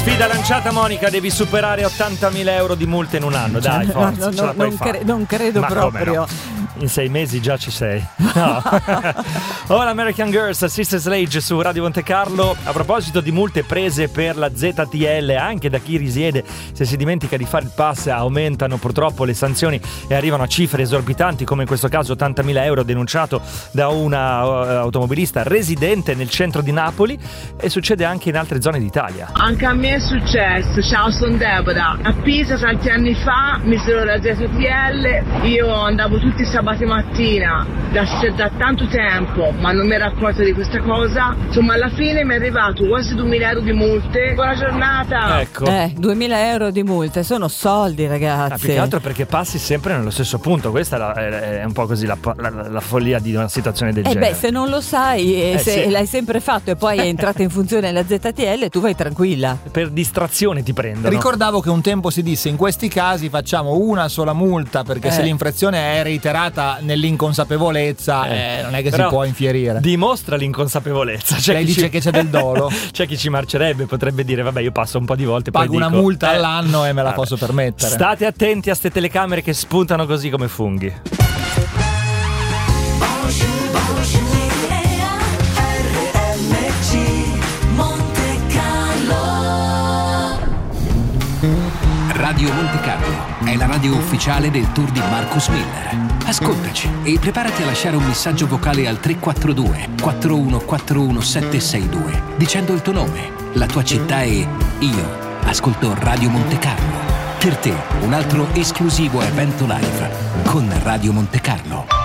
Sfida lanciata, Monica, devi superare 80.000 euro di multe in un anno, dai, forza, ce la puoi fare. Non credo. Ma proprio. No? In 6 mesi già ci sei. No. All American Girls, Sister Sledge su Radio Monte Carlo. A proposito di multe prese per la ZTL, anche da chi risiede, se si dimentica di fare il pass aumentano purtroppo le sanzioni e arrivano a cifre esorbitanti, come in questo caso 80.000 euro denunciato da una automobilista residente nel centro di Napoli, e succede anche in altre zone d'Italia. Anche a me è successo, ciao, sono Deborah. A Pisa tanti anni fa misero la ZTL, io andavo tutti i sabati mattina da tanto tempo, ma non mi ero accorta di questa cosa. Insomma, alla fine mi è arrivato quasi 2.000 euro di multe. Buona giornata. Ecco. 2.000 euro di multe sono soldi, ragazzi. Più che altro perché passi sempre nello stesso punto. Questa è un po' così la follia di una situazione del genere. Se non lo sai se sì. l'hai sempre fatto e poi è entrata in funzione la ZTL, tu vai tranquilla. Per distrazione ti prendono. Ricordavo che un tempo si disse: in questi casi facciamo una sola multa, perché se l'infrazione è reiterata nell'inconsapevolezza non è che però si può infierire. Dimostra l'inconsapevolezza. Lei dice che c'è del dolo. C'è chi ci marcerebbe, potrebbe dire vabbè, io passo un po' di volte, pago poi una dico, multa all'anno e me la posso permettere. State attenti a ste telecamere che spuntano così come funghi. Radio Monte Carlo è la radio ufficiale del tour di Marcus Miller. Ascoltaci e preparati a lasciare un messaggio vocale al 342 4141 762 dicendo il tuo nome, la tua città e io ascolto Radio Monte Carlo. Per te un altro esclusivo evento live con Radio Monte Carlo.